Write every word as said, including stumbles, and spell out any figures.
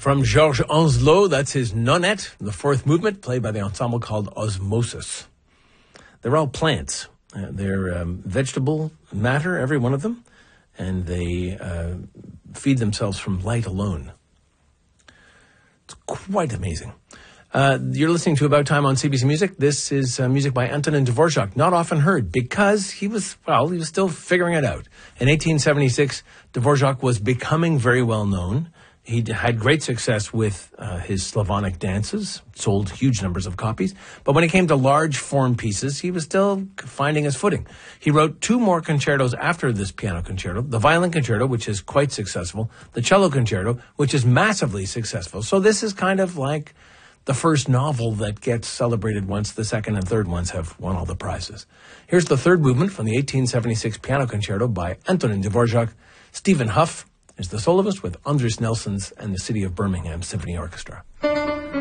From Georges Ancelot, that's his Nonette, the fourth movement, played by the ensemble called Osmosis. They're all plants. Uh, they're um, vegetable matter, every one of them, and they uh, feed themselves from light alone. It's quite amazing. Uh, you're listening to About Time on C B C Music. This is uh, music by Antonin Dvorak, not often heard because he was, well, he was still figuring it out. In eighteen seventy-six, Dvorak was becoming very well known. He had great success with uh, his Slavonic dances, sold huge numbers of copies. But when it came to large form pieces, he was still finding his footing. He wrote two more concertos after this piano concerto, the violin concerto, which is quite successful, the cello concerto, which is massively successful. So this is kind of like the first novel that gets celebrated once the second and third ones have won all the prizes. Here's the third movement from the eighteen seventy-six piano concerto by Antonin Dvorak. Stephen Huff is the soloist with Andris Nelsons and the City of Birmingham Symphony Orchestra.